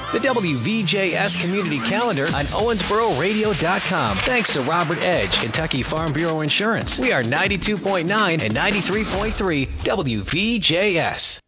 The WVJS Community Calendar on OwensboroRadio.com. Thanks to Robert Edge, Kentucky Farm Bureau Insurance. We are 92.9 and 93.3 WVJS.